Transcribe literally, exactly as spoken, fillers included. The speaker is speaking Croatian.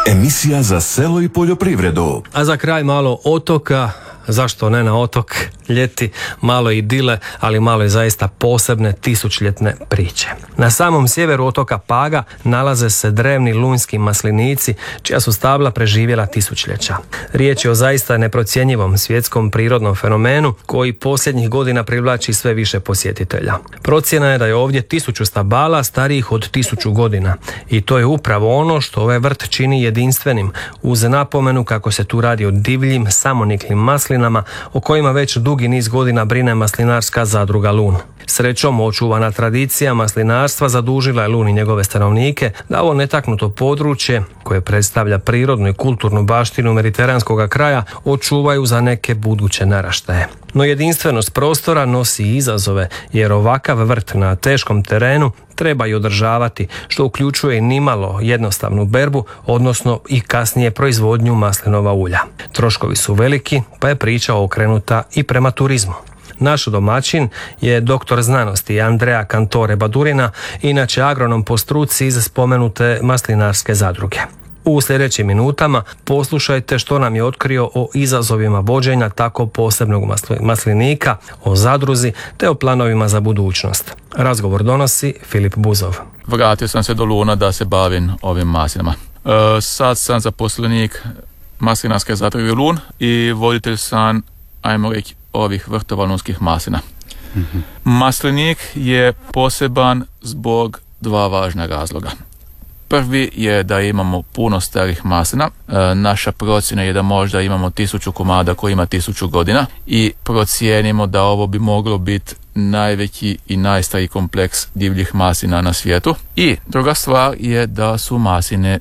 Emisija za selo i poljoprivredu. A za kraj malo otoka, zašto ne na otok, ljeti, malo idile, ali malo i zaista posebne tisućljetne priče. Na samom sjeveru otoka Paga nalaze se drevni lunjski maslinici, čija su stabla preživjela tisućljeća. Riječ je o zaista neprocjenjivom svjetskom prirodnom fenomenu koji posljednjih godina privlači sve više posjetitelja. Procjena je da je ovdje tisuću stabala starijih od tisuću godina i to je upravo ono što ovaj vrt čini jedinstvenim, uz napomenu kako se tu radi o divljim, samoniklim maslinama o kojima već dugi niz godina brine maslinarska zadruga Lun. Srećom, očuvana tradicija maslinarstva zadužila je Lun i njegove stanovnike da ovo netaknuto područje, koje predstavlja prirodnu i kulturnu baštinu mediteranskog kraja, očuvaju za neke buduće naraštaje. No jedinstvenost prostora nosi i izazove, jer ovakav vrt na teškom terenu treba i održavati, što uključuje i nimalo jednostavnu berbu, odnosno i kasnije proizvodnju maslinova ulja. Troškovi su veliki, pa je priča okrenuta i prema turizmu. Naš domaćin je doktor znanosti Andrea Cantore Badurina, inače agronom po struci iz spomenute maslinarske zadruge. U sljedećim minutama poslušajte što nam je otkrio o izazovima vođenja tako posebnog maslinika, o zadruzi te o planovima za budućnost. Razgovor donosi Filip Buzov. Vratio sam se do Luna da se bavim ovim maslinama. E, sad sam zaposlenik maslinarske zadruge Lun i voditelj sam, ajmo reći, ovih vrtova lunskih maslina. Mm-hmm. Maslinik je poseban zbog dva važna razloga. Prvi je da imamo puno starih maslina. E, naša procjena je da možda imamo tisuću komada koji ima tisuću godina i procijenimo da ovo bi moglo biti najveći i najstariji kompleks divljih maslina na svijetu. I druga stvar je da su masline